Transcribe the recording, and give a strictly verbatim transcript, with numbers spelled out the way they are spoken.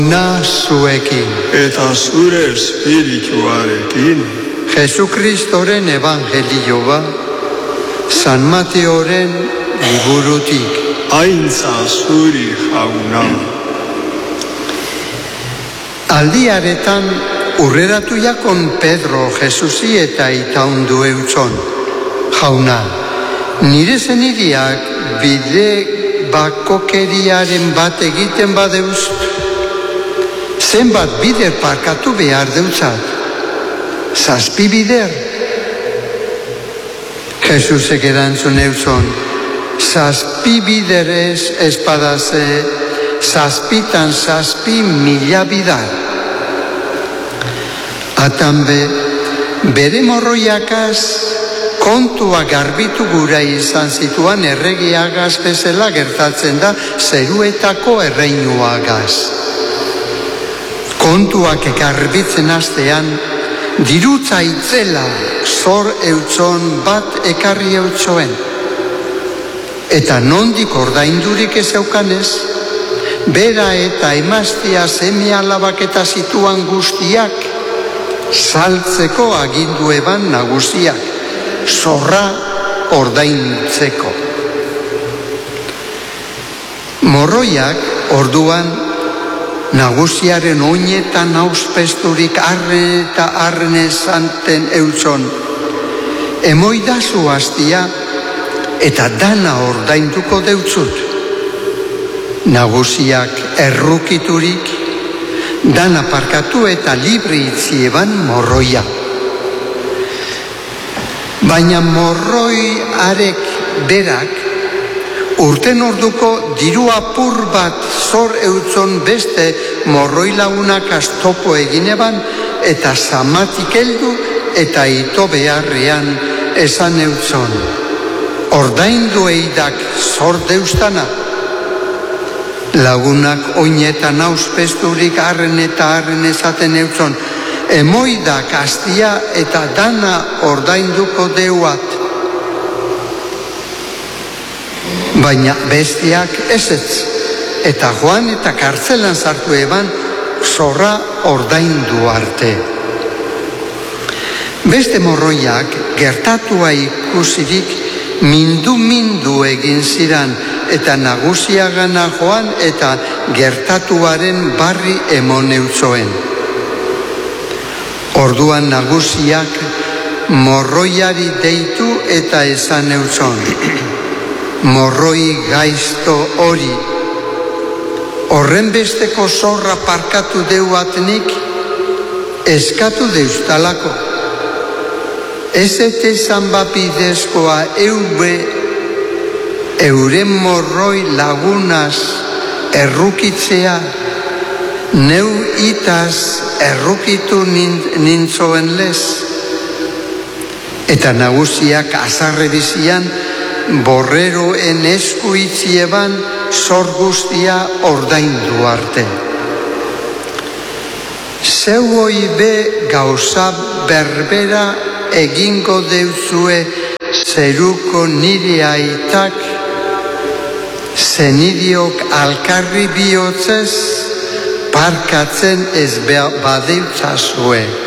Na zuekin. Eta zure espirituarekin. Jesukristoren evangelioa, San Mateoren liburutik. Aintza zuri jauna. Aldiaretan urreratu jakon Pedro Jesusi eta itaundu eutxon. Jauna, nire zeniriak bide bakokeriaren bat egiten badeuz, zenbat bider parkatu behar deutzat. Zazpi bider. Jesusek erantzun euzon, zazpi bider ez espadaze, zazpitan zazpi mila bidar. Atan be, bere morroiakaz, kontua garbitu gura izan zituan erregiagaz bezala gertatzen da zeruetako erreinuagaz. Kontuak garbitzen hastean, dirutza itzela zor eutzon bat ekarri eutzoen. Eta nondik ordaindurik ez eukanez, bera eta emaztea seme alabak eta zituan guztiak, saltzeko agindu eban nagusiak, zorra ordaintzeko. Morroiak orduan nagusiaren oinetan auspesturik arren eta arren esanten eutzon, emoidazu hastia eta dana ordainduko deutzut. Nagusiak errukiturik, dana parkatu eta libre itzi eban morroia. Baina morroi arek berak, urten orduko diru apur bat zor eutzon beste morroi lagunak astopo egin eban eta zamatik heldu eta ito beharrean esan eutzon. Ordaindu eidak zor deustana. Lagunak oinetan auspesturik arren eta arren esaten eutzon, emoidak astia eta dana ordainduko deuat. Baina bestiak ezetz, eta joan eta kartzelan sartu eban zorra ordaindu arte. Beste morroiak gertatua ikusirik mindu-mindu egin ziran eta nagusiagana joan eta gertatuaren barri emon eutzoen. Orduan nagusiak morroiari deitu eta esan eutzon. Morroi gaizto hori, horren besteko zorra parkatu deuatnik, eskatu deustalako. Ez ete zanbapidezkoa eube, euren morroi lagunaz errukitzea, neu itaz errukitu nintzoen lez. Eta nagusiak azarre bizian, borreroen esku itzieban zor guztia ordaindu arte. Zeu hoi be gauza berbera egingo deuzue zeruko nire aitak, zenidiok alkarri bihotzez parkatzen ez badeutzazue.